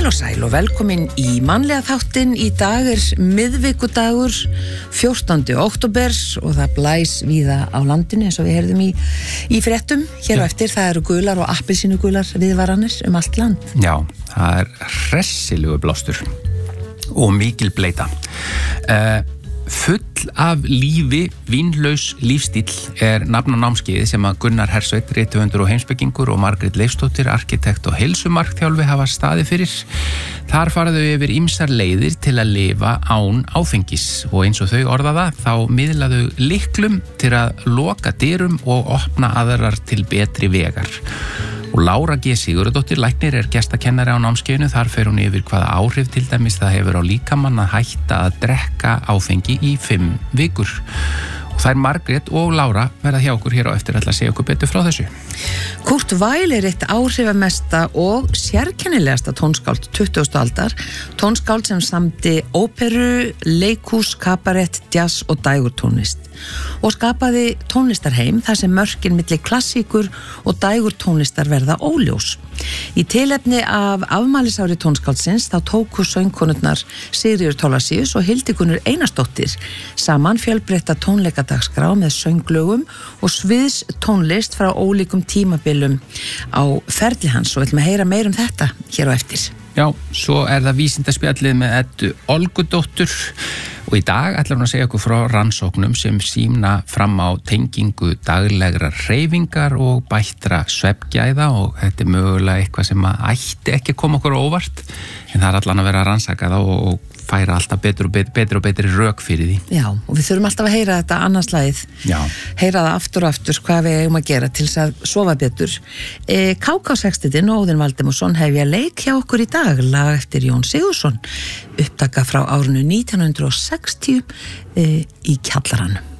Heil og sæl og velkomin í mannlega þáttinn. Í dag miðvikudagur 14. október og það blæs víða á landinu eins og við heyrðum í fréttum hér á eftir. Það eru gular og appelsínugular viðvaranir allt land. Já, það hressilegu blástur og mikil bleita. Full af lífi, vínlaus lífstíll nafn á námskeiði sem að Gunnar Hersveit, rithöfundur og heimspekingur og Margrét Leifsdóttir, arkitekt og heilsumarkþjálfi hafa staðið fyrir. Þar fara þau yfir ýmsar leiðir til að lifa án áfengis og eins og þau orða það, þá miðla þau lyklum til að loka dyrum og opna aðrar til betri vegar. Og Lára G. Sigurðardóttir, læknir, gestakennari á námskeiðinu. Þar fer hún yfir hvaða áhrif til dæmis það hefur á líkamann að hætta að drekka áfengi í 5 vikur. Og þær Margrét og Lára verða hjá okkur hér á eftir að segja okkur betur frá þessu. Kurt Weill eitt áhrifamesta og sérkennilegasta tónskáld 20. aldar. Tónskáld sem samdi óperu, leikhús, kabarett, jazz og dægurtónlist. Og skapaði tónlistarheim þar sem mörkin milli klassíkur og dægurtónlistar verða óljós. Í tilefni af afmælisári tónskáldsins þá tóku söngkonurnar Sigríður Thorlacius og Hildigunnur Einarsdóttir saman fjölbreytta tónleikadagskrá með sönglögum og sviðs tónlist frá ólíkum tímabilum á ferli hans og við ætlum að heyra meir þetta hér á eftir. Já, svo það vísindaspjallið með Eddu Olgudóttur og í dag ætlar hún að segja okkur frá rannsóknum sem sýna fram á tengingu daglegra hreyfingar og bættra svefngæða og þetta mögulega eitthvað sem ætti ekki að koma okkur á óvart en það allan að vera að rannsaka það og færa alltaf betri og betri rök fyrir því. Já, og við þurfum alltaf að heyra þetta annarslagið. Já. Heyra það aftur og aftur hvað við eigum að gera til þess að sofa betur. KK60 og Óðinn Valdimarsson hefja leik hjá okkur í dag, lag eftir Jón Sigurðsson, upptaka frá árinu 1960 í Kjallaranum.